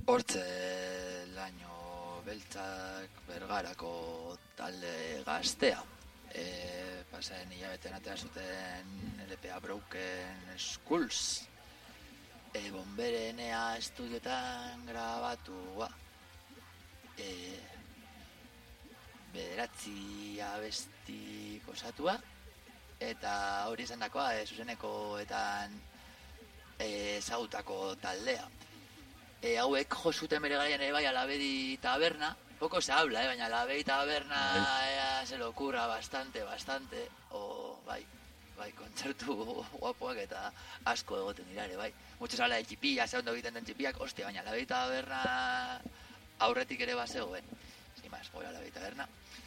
Hortze laino beltzak Bergarako talde gaztea. Pasaden hilabetean atera zuten LPA Broken Skulls. Bomberenea estudiotan grabatua. Bederatzi abesti osatua. Eta hori izan dakoa, zuzenekoetan ezagutako taldea. Hauek jo zuten bere garaian ere bai Alabedi Taberna. Poco se habla, baina Alabedi Taberna se lo ocurra bastante. Bai, kontzertu guapoak eta asko egoten dira ere, bai. Muchos habla de txipia, ze ondo egiten den txipiak, hostia, baina Alabedi Taberna aurretik ere bazegoen. Sin más, gora Alabedi Taberna.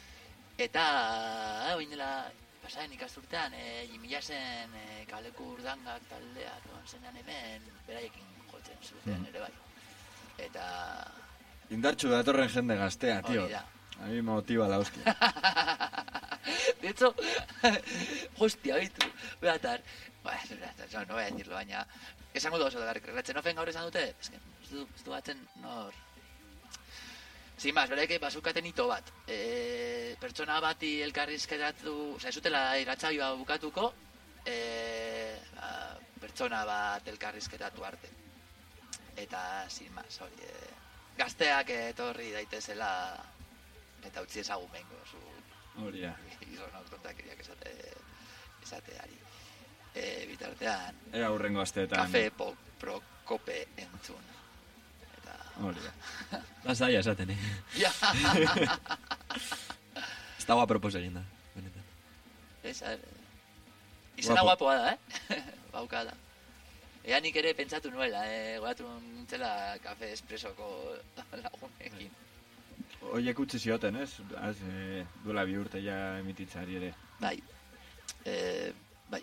Eta, oindela, pasaden ikasturtean, Jimilasen kaleko urdangak taldea, zenean hemen, beraiekin jotzen zuten ere bai. Eta... Indartxu datorren jende gaztea, tío. A mí motiva la hostia. De hecho, hostia, bitu, beatar, no voy a decirlo, baina, esango da oso da, Retxenofen gaur esan dute, ez du batzen nor... Sin más, beraike bazukaten hito bat, pertsona bati elkarrizketatu, ez zutela irratsaioa bukatuko, pertsona bat elkarrizketatu arte. Eta, sin más, hori, gazteak etorri daitezela, eta utzi ezagun behingo, hori da. Gizonok tontakeriak esateari. Bitartean... Ea hurrengo asteetan... Kafe Prokope entzun. Hori da. Lasaia esaten, Ja! Ez dago apropos egin da. Izena guapoa da, Bauka da. Ea nik ere pentsatu nuela, goratu nintzela kafe espresoko lagunekin. Oiek utzi zioten, ez? Duela 2 urte ja emititzari ere. Bai. Bai.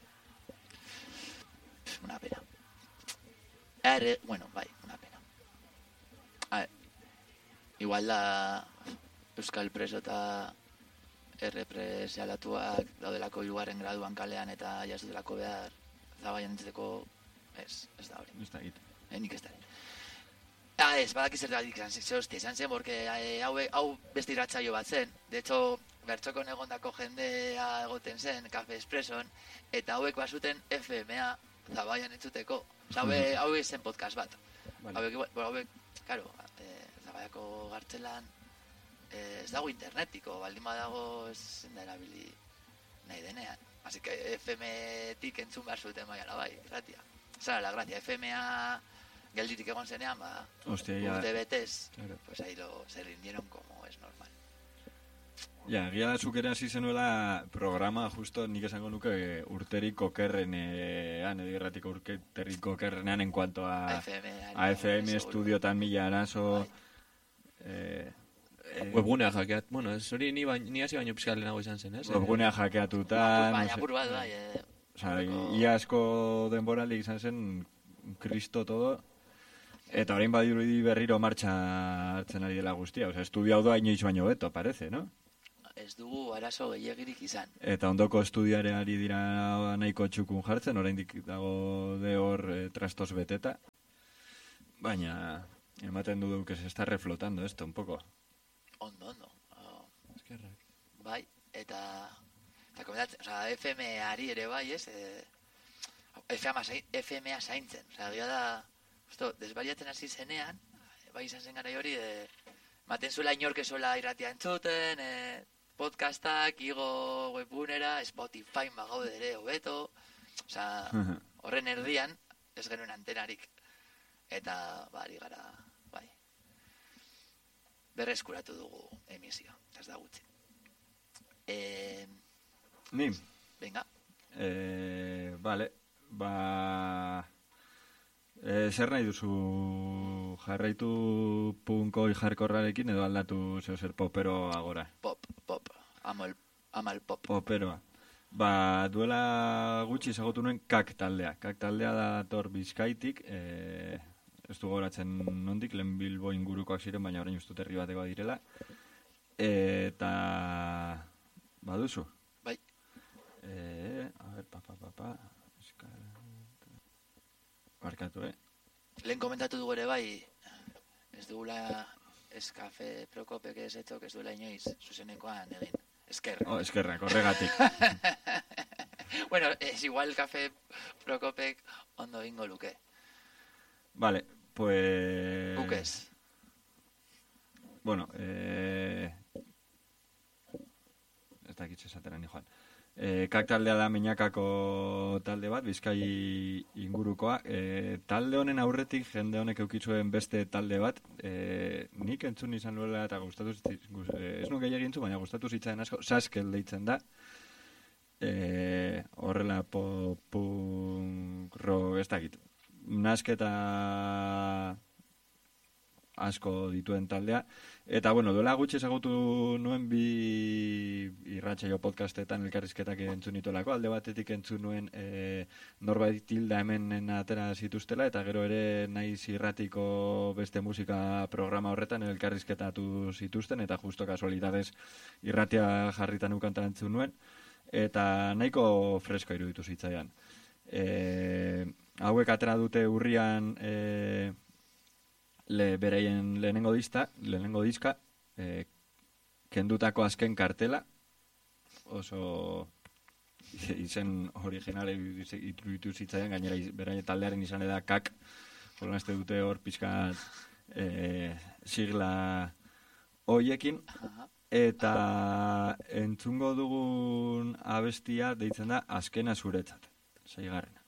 Una pena. Bueno, bai, una pena. Igual da Euskal Preso eta errepresalatuak daudelako 2. graduan kalean eta jazutelako behar Zabaian entzuteko ez da hori. Ez da egit. Nik ez da. Ez, badaki zertatik izan zen, porque hau beste irratsaio bat zen. De hecho, bertxokon egondako jendea egoten zen, Kafe Espreson, eta hauek bazuten FMA Zabaian entzuteko. Hau zen podcast bat. Hauek, claro, Zabaiako gartzelan ez dago internetiko, baldin badago ez da erabili nahi denean. Así que FM-tik entzun behar zuten bai alabai, irratia. Zara, la gracia, FMA gelditik egon zenean, urte betez, pues ahí se rindieron como es normal. Ja, gira da zuk ere hasi zenuela programa, justo nik esango nuke urterik okerrenean, edirratiko urterik okerrenean en cuanto a FM, estudiotan mila arazo... Webgunea hackeat, bueno, ez hori ni hasi baino pizkat lehenago izan zen, ez? Webgunea hackeatutan... Baina, apur bat, bai... Ia asko denboraldi izan zen, kristo todo... Eta orain badirudi berriro martxa hartzen ari dela guztia. Estudio hau da inoiz baino beto, parece, no? Ez dugu arazo gehiagirik izan. Eta ondoko estudiareari dira nahiko txukun jartzen, oraindik dago de hor trastos beteta. Baina, ematen du que se está reflotando esto un poco. Ondo. Eskerrak. Bai, eta komentatzen, FM-ari ere bai, ez? FM-a zaintzen. Gira da... desbariatzen hasi zenean, bai izan zen gara hori, maten zuela inork ezola irratia entzuten, podcastak, igo webgunera, Spotify magaude ere, hobeto, horren erdian, ez genuen antenarik. Eta, bari gara, bai, berreskuratu dugu emisio, ez da gutxi. Ni? Venga. Vale, zer nahi duzu jarraitu punkoi jarkorrarekin edo aldatu zer popero agora? Pop. Ama el pop. Poperoa. Duela gutxi ezagutu nuen Kak taldea. Kak taldea da tor Bizkaitik, ez du goratzen nondik, lehen Bilbo ingurukoak ziren, baina orain ustut herri bateko direla. Eta... baduzu? Bai. A ver, Barkatu, Lehen komentatu dugu ere bai, Ez dugula ez Kafe Prokopek ez etok ez duela inoiz zuzenekoan egin. Eskerrak. Eskerrak, horregatik. Bueno, es igual Kafe Prokopek ondo ingo luke. Vale, pues... Bukez. Bueno, ez dakitxe esatera ni joan. Kak taldea da Miñakako talde bat, Bizkai ingurukoa. Talde honen aurretik jende honek eukitzuen beste talde bat. Nik entzun izan nuela eta gustatu ez nuke egin zu, baina gustatu zitzaidan asko. Saskel deitzen da. Horrela punk rock ez dakit. Nasketa asko dituen taldea. Eta, bueno, duela gutxi ezagutu nuen bi irratsaio podcastetan elkarrizketak entzun nituelako. Alde batetik entzun nuen norbait hilda hemen atera zituztela, eta gero ere naiz irratiko beste musika programa horretan elkarrizketatu zituzten, eta justo kasualidades irratia jarritan ukanta entzun nuen, eta nahiko fresko iruditu zitzaidan. Hauek atera dute urrian... beraien lehenengo diska, kendutako azken kartela, oso izen originale iruditu zitzaidan, gainera beraien taldearen izan da Kak, jolan este dute hor pizka sigla hoiekin, eta entzungo dugun abestia deitzen da Azkena zuretzat, 6.